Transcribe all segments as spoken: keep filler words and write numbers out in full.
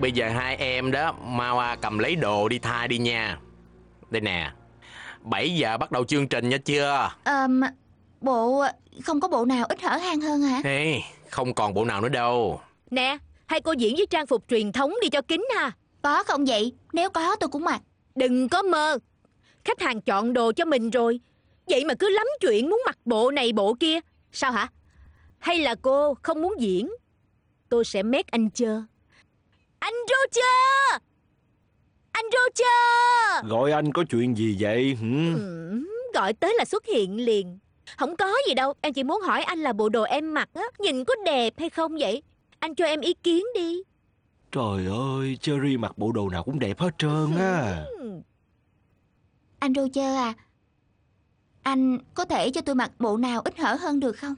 Bây giờ hai em đó mau à, cầm lấy đồ đi thay đi nha. Đây nè, bảy giờ bắt đầu chương trình nha chưa? Ờm, bộ không có bộ nào ít hở hang hơn hả? Hey, không còn bộ nào nữa đâu. Nè, hay cô diễn với trang phục truyền thống đi cho kín ha. Có không vậy? Nếu có tôi cũng mặc. Đừng có mơ. Khách hàng chọn đồ cho mình rồi, vậy mà cứ lắm chuyện muốn mặc bộ này bộ kia. Sao hả? Hay là cô không muốn diễn? Tôi sẽ make anh chơ. Anh Roger! Anh Roger! Gọi anh có chuyện gì vậy? Hử? Ừ, gọi tới là xuất hiện liền. Không có gì đâu, em chỉ muốn hỏi anh là bộ đồ em mặc á, nhìn có đẹp hay không vậy? Anh cho em ý kiến đi. Trời ơi, Cherry mặc bộ đồ nào cũng đẹp hết trơn á. Anh Roger à, anh có thể cho tôi mặc bộ nào ít hở hơn được không?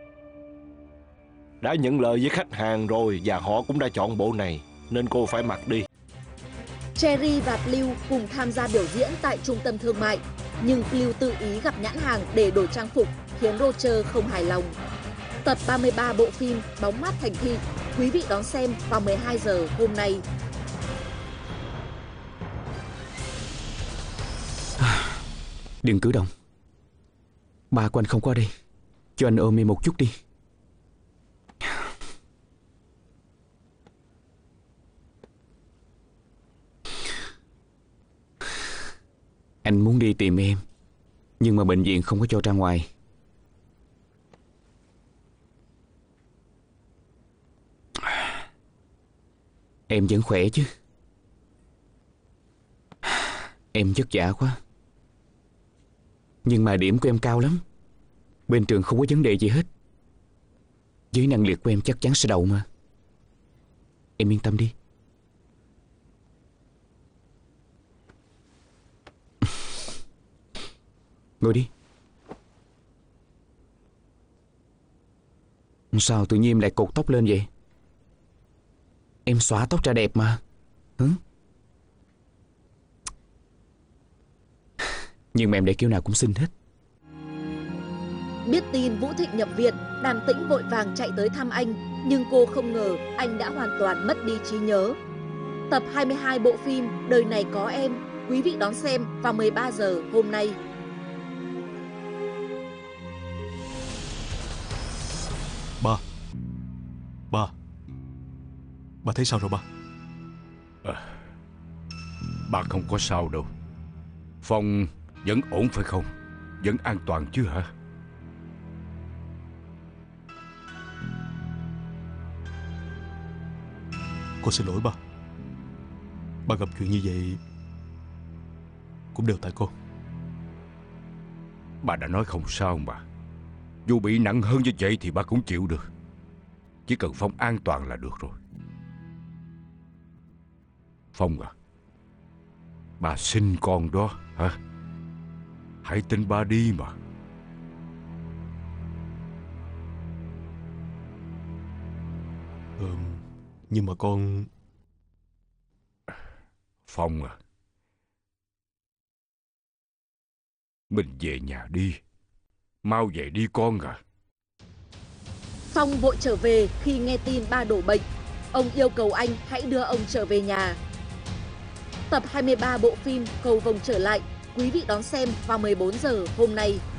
Đã nhận lời với khách hàng rồi và họ cũng đã chọn bộ này, nên cô phải mặc đi. Cherry và Blue cùng tham gia biểu diễn tại trung tâm thương mại, nhưng Blue tự ý gặp nhãn hàng để đổi trang phục khiến Roger không hài lòng. Tập ba mươi ba bộ phim Bóng mát thành thị, quý vị đón xem vào mười hai giờ hôm nay. Đừng cử động. Ba của anh không có ở đây, cho anh ôm em một chút đi. Anh muốn đi tìm em, nhưng mà bệnh viện không có cho ra ngoài. Em vẫn khỏe chứ? Em vất vả quá, nhưng mà điểm của em cao lắm. Bên trường không có vấn đề gì hết. Với năng lực của em chắc chắn sẽ đậu mà. Em yên tâm đi. Ngồi đi. Sao tự nhiên em lại cột tóc lên vậy? Em xõa tóc ra đẹp mà. Hứ? Nhưng mà em để kiểu nào cũng xinh hết. Biết tin Vũ Thịnh nhập viện, Đàm Tĩnh vội vàng chạy tới thăm anh, nhưng cô không ngờ anh đã hoàn toàn mất đi trí nhớ. Tập hai mươi hai bộ phim Đời này có em, quý vị đón xem vào mười ba giờ hôm nay. Ba Ba Ba thấy sao rồi ba? À, ba không có sao đâu. Phong vẫn ổn phải không? Vẫn an toàn chứ hả? Cô xin lỗi ba. Ba gặp chuyện như vậy cũng đều tại cô. Ba đã nói không sao mà. Dù bị nặng hơn như vậy thì ba cũng chịu được. Chỉ cần Phong an toàn là được rồi. Phong à, ba sinh con đó hả? Hãy tin ba đi mà. Ừ, nhưng mà con... Phong à, mình về nhà đi. Mau về đi con à. Phong vội trở về khi nghe tin ba đổ bệnh. Ông yêu cầu anh hãy đưa ông trở về nhà. Tập hai mươi ba bộ phim Cầu vồng trở lại, quý vị đón xem vào mười bốn giờ hôm nay.